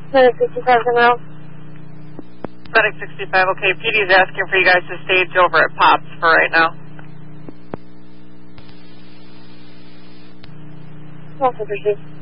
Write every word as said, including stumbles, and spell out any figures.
Medic sixty-five, coming out. Medic sixty-five, okay. P D's asking for you guys to stage over at Pops for right now. Also proceed.